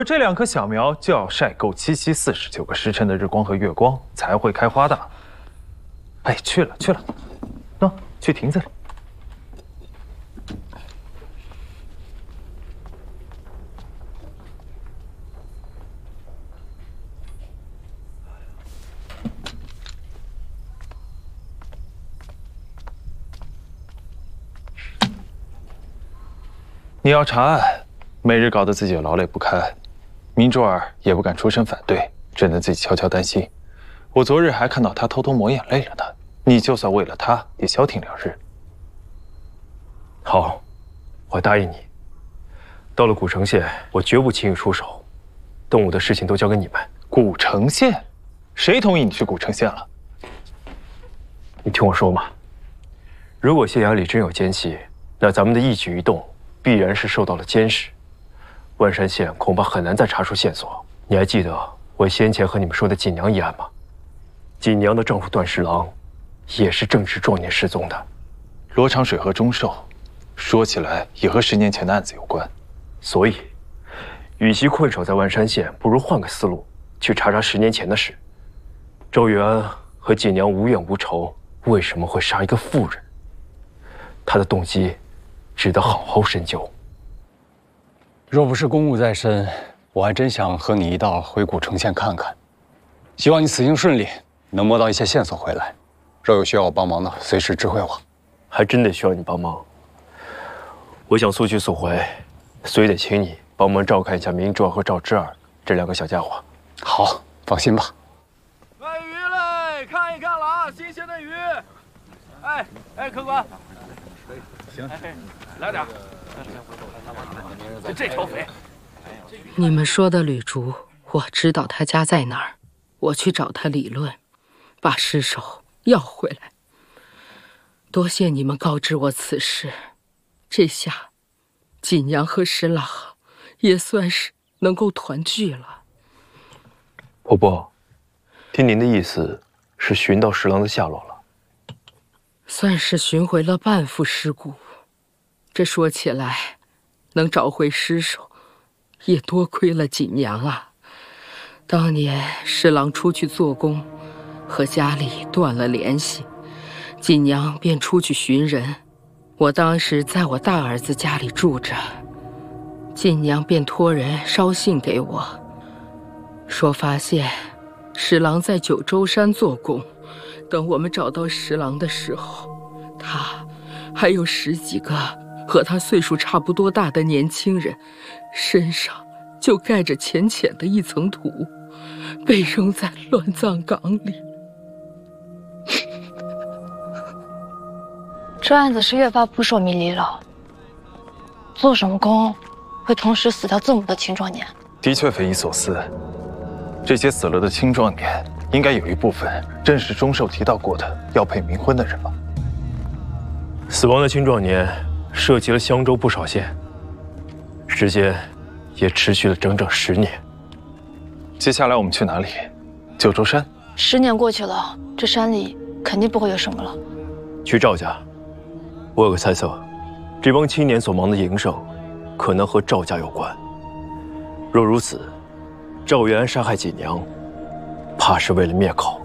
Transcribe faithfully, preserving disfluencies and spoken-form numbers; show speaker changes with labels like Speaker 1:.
Speaker 1: 这两棵小苗就要晒够七七四十九个时辰的日光和月光，才会开花的。哎，去了去了，喏，去亭子里。你要查案，每日搞得自己劳累不堪，明珠儿也不敢出声反对，只能自己悄悄担心。我昨日还看到他偷偷抹眼泪了呢。你就算为了他，也消停两日。
Speaker 2: 好，我答应你。到了古城县，我绝不轻易出手。动武的事情都交给你们。
Speaker 1: 古城县，谁同意你去古城县了？
Speaker 2: 你听我说嘛。如果县衙里真有奸细，那咱们的一举一动必然是受到了监视。万山县恐怕很难再查出线索。你还记得我先前和你们说的锦娘一案吗？锦娘的丈夫段十郎，也是正值壮年失踪的。
Speaker 1: 罗长水和钟寿，说起来也和十年前的案子有关。
Speaker 2: 所以，与其困守在万山县，不如换个思路，去查查十年前的事。赵玉安和锦娘无怨无仇，为什么会杀一个妇人？他的动机值得好好深究。
Speaker 3: 若不是公务在身，我还真想和你一道回古城县看看。希望你此行顺利，能摸到一些线索回来。若有需要我帮忙的，随时知会我。
Speaker 2: 还真得需要你帮忙。我想速去速回，所以得请你帮忙照看一下明珠儿和赵之儿这两个小家伙。
Speaker 3: 好，放心吧。
Speaker 4: 卖鱼嘞，看一看了啊，新鲜的鱼。哎哎，客官，行，来点。就这条肥。
Speaker 5: 你们说的吕竹，我知道他家在哪儿，我去找他理论，把尸首要回来。多谢你们告知我此事，这下锦娘和十郎也算是能够团聚了。
Speaker 2: 婆婆，听您的意思是寻到十郎的下落了？
Speaker 5: 算是寻回了半副尸骨。这说起来，能找回尸首，也多亏了锦娘啊。当年十郎出去做工，和家里断了联系，锦娘便出去寻人。我当时在我大儿子家里住着，锦娘便托人捎信给我，说发现十郎在九州山做工，等我们找到十郎的时候，他还有十几个和他岁数差不多大的年轻人，身上就盖着浅浅的一层土，被扔在乱葬岗里。
Speaker 6: 这案子是越发扑朔迷离了。做什么工会同时死掉这么多青壮年？
Speaker 1: 的确匪夷所思。这些死了的青壮年，应该有一部分正是钟寿提到过的要配冥婚的人吧？
Speaker 2: 死亡的青壮年涉及了襄州不少县，时间也持续了整整十年。
Speaker 1: 接下来我们去哪里？九州山。
Speaker 6: 十年过去了，这山里肯定不会有什么了。
Speaker 2: 去赵家。我有个猜测，这帮青年所忙的营生，可能和赵家有关。若如此，赵元安杀害锦娘，怕是为了灭口。